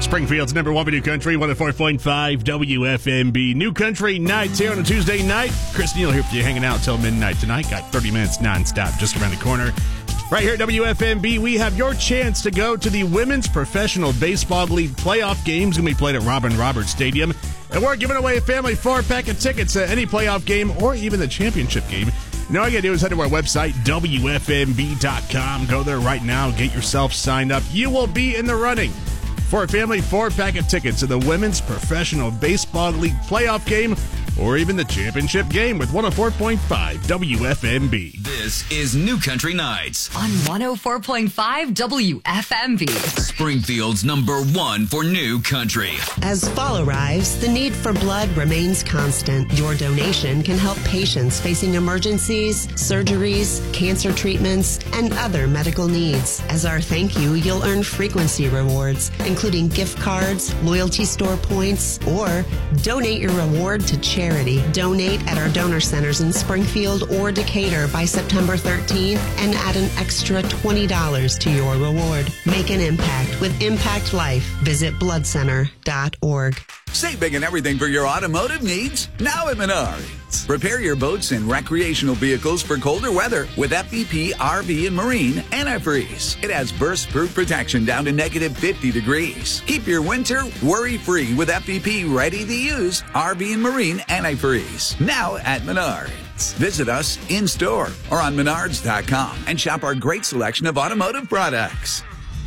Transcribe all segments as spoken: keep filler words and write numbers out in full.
Springfield's number one for New Country, one oh four point five W F M B. New Country Nights here on a Tuesday night. Chris Neal here for you, hanging out till midnight tonight. Got thirty minutes nonstop just around the corner. Right here at W F M B, we have your chance to go to the Women's Professional Baseball League playoff games going to be played at Robin Roberts Stadium. And we're giving away a family four-pack of tickets to any playoff game or even the championship game. And all you got to do is head to our website, W F M B dot com. Go there right now. Get yourself signed up. You will be in the running for a family four-pack of tickets to the Women's Professional Baseball League playoff game or even the championship game with one oh four point five W F M B. This is New Country Nights on one oh four point five W F M B. Springfield's number one for New Country. As fall arrives, the need for blood remains constant. Your donation can help patients facing emergencies, surgeries, cancer treatments, and other medical needs. As our thank you, you'll earn frequency rewards, including gift cards, loyalty store points, or donate your reward to charity. Donate at our donor centers in Springfield or Decatur by September thirteenth and add an extra twenty dollars to your reward. Make an impact with Impact Life. Visit blood center dot org. Save big on everything for your automotive needs now at Menards. Repair your boats and recreational vehicles for colder weather with F V P R V and Marine Antifreeze. It has burst-proof protection down to negative fifty degrees. Keep your winter worry-free with F V P ready-to-use R V and Marine Antifreeze. Now at Menards. Visit us in-store or on menards dot com and shop our great selection of automotive products.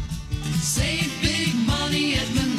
Save big money at Menards.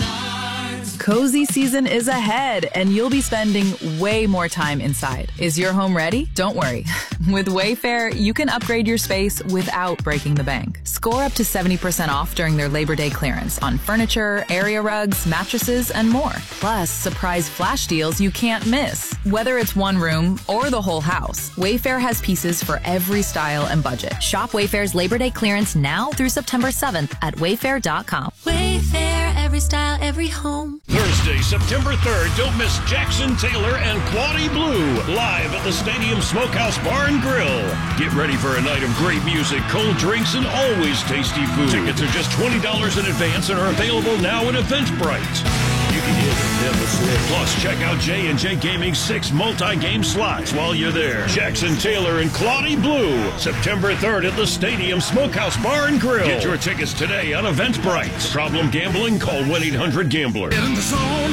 Cozy season is ahead, and you'll be spending way more time inside. Is your home ready? Don't worry. With Wayfair, you can upgrade your space without breaking the bank. Score up to seventy percent off during their Labor Day clearance on furniture, area rugs, mattresses, and more. Plus, surprise flash deals you can't miss. Whether it's one room or the whole house, Wayfair has pieces for every style and budget. Shop Wayfair's Labor Day clearance now through September seventh at wayfair dot com. Wayfair, every style, every home. Thursday, September third, don't miss Jackson Taylor and Claudie Blue live at the Stadium Smokehouse Bar and Grill. Get ready for a night of great music, cold drinks, and always tasty food. Tickets are just twenty dollars in advance and are available now in Eventbrite. You can hear the devil slip. Plus, check out J and J Gaming's six multi-game slots while you're there. Jackson Taylor and Claudie Blue, September third at the Stadium Smokehouse Bar and Grill. Get your tickets today on Eventbrite. Problem gambling? Call one eight hundred gambler. Get in the zone,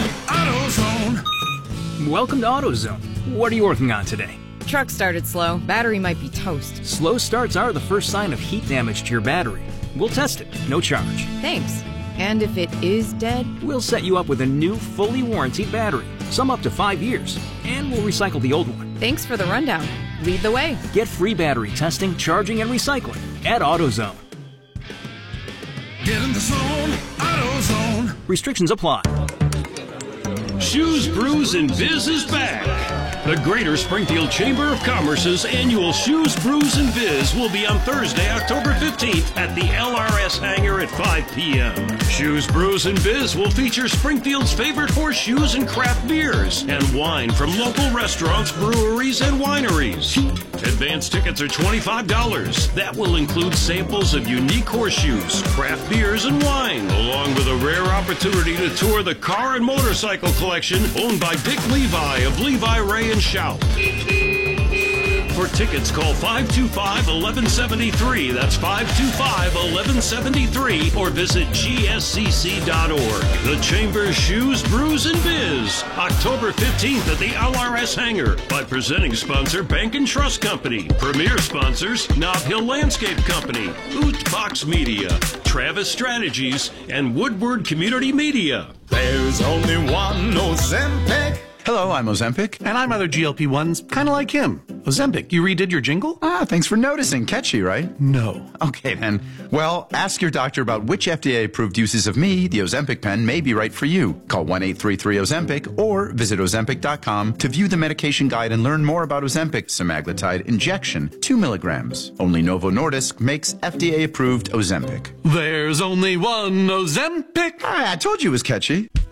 AutoZone. Welcome to AutoZone. What are you working on today? Truck started slow. Battery might be toast. Slow starts are the first sign of heat damage to your battery. We'll test it, no charge. Thanks. And if it is dead? We'll set you up with a new, fully warranted battery, some up to five years, and we'll recycle the old one. Thanks for the rundown. Lead the way. Get free battery testing, charging, and recycling at AutoZone. Get in the zone, AutoZone. Restrictions apply. Shoes, Brews, and Biz is back. The Greater Springfield Chamber of Commerce's annual Shoes, Brews, and Biz will be on Thursday, October fifteenth at the L R S hangar at five p.m. Shoes, Brews, and Biz will feature Springfield's favorite horseshoes and craft beers and wine from local restaurants, breweries, and wineries. Advance tickets are twenty-five dollars. That will include samples of unique horseshoes, craft beers, and wine, along with a rare opportunity to tour the car and motorcycle collection owned by Dick Levi of Levi Ray and Shout. For tickets, call five two five, one one seven three. That's five two five, one one seven three, or visit G S C C dot org. The Chamber's Shoes, Brews, and Biz, October fifteenth at the L R S hangar by presenting sponsor Bank and Trust Company, premier sponsors Nob Hill Landscape Company, Oot Box Media, Travis Strategies, and Woodward Community Media. There's only one Ozempic. Hello, I'm Ozempic. And I'm other G L P ones, kind of like him. Ozempic, you redid your jingle? Ah, thanks for noticing. Catchy, right? No. Okay, then. Well, ask your doctor about which F D A-approved uses of me, the Ozempic pen, may be right for you. Call one eight three three Ozempic or visit ozempic dot com to view the medication guide and learn more about Ozempic semaglutide injection, two milligrams. Only Novo Nordisk makes F D A-approved Ozempic. There's only one Ozempic. Ah, I told you it was catchy.